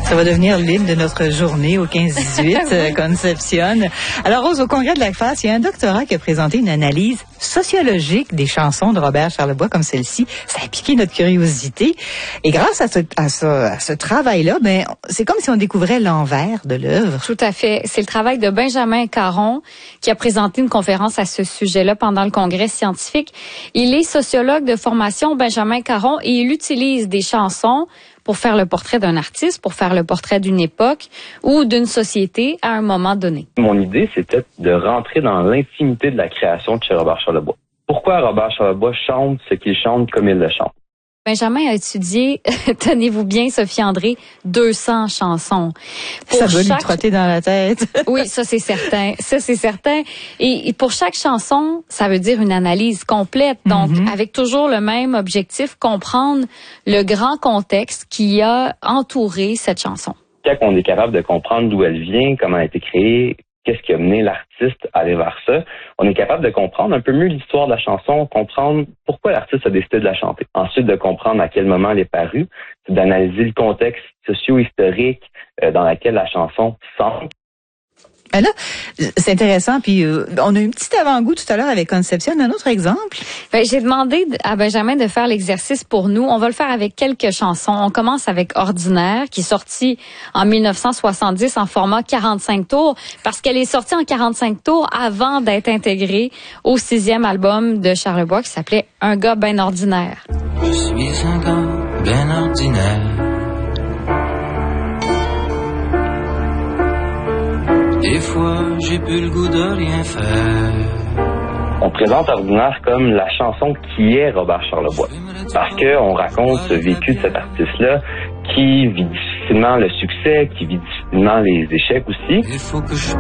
Ça va devenir l'hymne de notre journée au 15-18, Conception. Alors, Rose, au congrès de la FAS, il y a un doctorat qui a présenté une analyse sociologique des chansons de Robert Charlebois comme celle-ci. Ça a piqué notre curiosité. Et grâce à ce travail-là, c'est comme si on découvrait l'envers de l'œuvre. Tout à fait. C'est le travail de Benjamin Caron qui a présenté une conférence à ce sujet-là pendant le congrès scientifique. Il est sociologue de formation, Benjamin Caron, et il utilise des chansons pour faire le portrait d'un artiste, pour faire le portrait d'une époque ou d'une société à un moment donné. Mon idée, c'était de rentrer dans l'intimité de la création de chez Robert Charlebois. Pourquoi Robert Charlebois chante ce qu'il chante comme il le chante? Benjamin a étudié, tenez-vous bien, Sophie André, 200 chansons. Ça va lui trotter dans la tête. Oui, ça c'est certain. Ça c'est certain. Et pour chaque chanson, ça veut dire une analyse complète. Donc, avec toujours le même objectif, comprendre le grand contexte qui a entouré cette chanson. Quand on est capable de comprendre d'où elle vient, comment elle a été créée, qu'est-ce qui a mené l'artiste à aller vers ça, on est capable de comprendre un peu mieux l'histoire de la chanson, comprendre pourquoi l'artiste a décidé de la chanter. Ensuite, de comprendre à quel moment elle est parue, c'est d'analyser le contexte socio-historique dans lequel la chanson semble. Là, c'est intéressant. Puis on a eu un petit avant-goût tout à l'heure avec Conception. Un autre exemple? J'ai demandé à Benjamin de faire l'exercice pour nous. On va le faire avec quelques chansons. On commence avec Ordinaire, qui est sortie en 1970 en format 45 tours, parce qu'elle est sortie en 45 tours avant d'être intégrée au 6e album de Charlebois qui s'appelait Un gars ben ordinaire. Je suis un gars ben ordinaire. Des fois, j'ai plus le goût de rien faire. On présente Ordinaire comme la chanson qui est Robert Charlebois. Parce qu'on raconte ce vécu de cet artiste-là qui vit difficilement le succès, qui vit difficilement les échecs aussi.